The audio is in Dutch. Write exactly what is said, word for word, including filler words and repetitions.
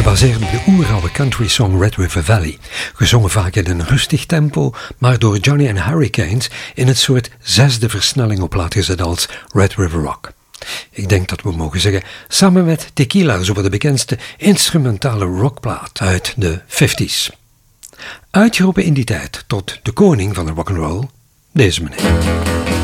Gebaseerd op de oeroude country song Red River Valley, gezongen vaak in een rustig tempo, maar door Johnny and Hurricanes in het soort zesde versnelling op laat gezet als Red River Rock. Ik denk dat we mogen zeggen, samen met Tequila, zo de bekendste instrumentale rockplaat uit de vijftiger. Uitgeroepen in die tijd tot de koning van de rock'n'roll, deze meneer.